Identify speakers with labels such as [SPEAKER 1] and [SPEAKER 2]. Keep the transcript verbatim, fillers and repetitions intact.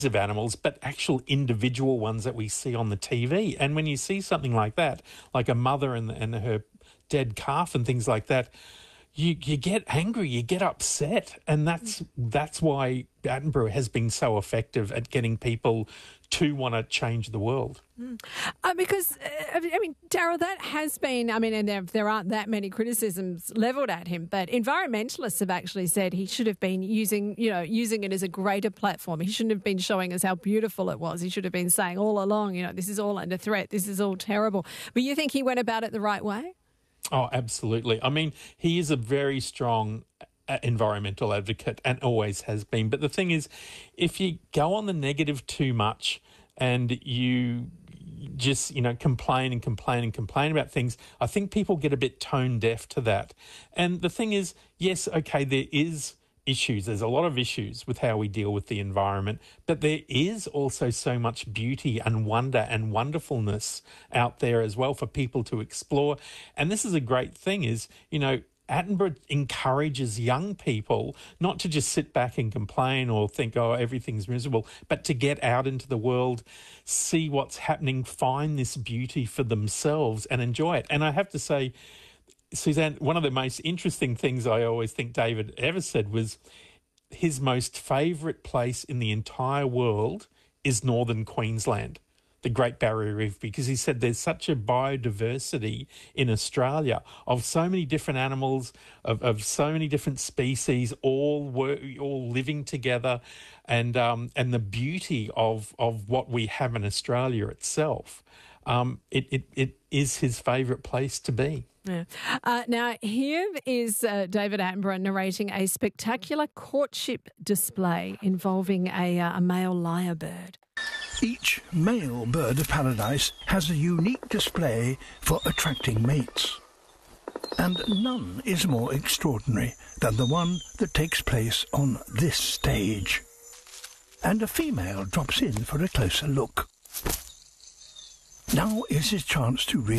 [SPEAKER 1] of animals, but actual individual ones that we see on the T V. And when you see something like that, like a mother and, and her dead calf and things like that, you you get angry, you get upset, and that's that's why Attenborough has been so effective at getting people to want to change the world.
[SPEAKER 2] Mm. Uh, because, uh, I mean, Daryl, that has been, I mean, and there, there aren't that many criticisms levelled at him, but environmentalists have actually said he should have been using, you know, using it as a greater platform. He shouldn't have been showing us how beautiful it was. He should have been saying all along, you know, this is all under threat, this is all terrible. But you think he went about it the right way?
[SPEAKER 1] Oh, absolutely. I mean, he is a very strong environmental advocate and always has been. But the thing is, if you go on the negative too much and you just, you know, complain and complain and complain about things, I think people get a bit tone deaf to that. And the thing is, yes, okay, there is issues. There's a lot of issues with how we deal with the environment, but there is also so much beauty and wonder and wonderfulness out there as well for people to explore. And this is a great thing is, you know, Attenborough encourages young people not to just sit back and complain or think, oh, everything's miserable, but to get out into the world, see what's happening, find this beauty for themselves and enjoy it. And I have to say, Suzanne, one of the most interesting things I always think David ever said was his most favourite place in the entire world is northern Queensland, the Great Barrier Reef, because he said there's such a biodiversity in Australia of so many different animals, of, of so many different species, all wor- all living together, and um, and the beauty of of what we have in Australia itself. Um, it, it it is his favourite place to be.
[SPEAKER 2] Yeah. Uh, now, here is uh, David Attenborough narrating a spectacular courtship display involving a, uh, a male lyrebird.
[SPEAKER 3] Each male bird of paradise has a unique display for attracting mates. And none is more extraordinary than the one that takes place on this stage. And a female drops in for a closer look. Now is his chance to really